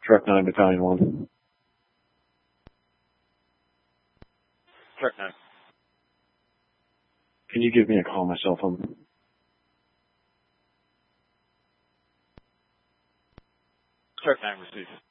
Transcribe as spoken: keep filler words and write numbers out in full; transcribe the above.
Truck nine, Battalion one. Truck nine. Can you give me a call on my cell phone? Truck nine received.